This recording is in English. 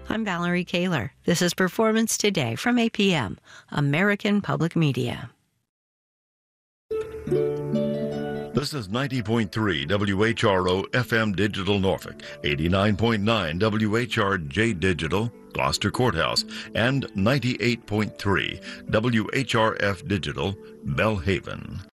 I'm Valerie Kaler. This is Performance Today from APM, American Public Media. This is 90.3 WHRO FM Digital Norfolk, 89.9 WHRJ Digital Gloucester Courthouse, and 98.3 WHRF Digital Belhaven.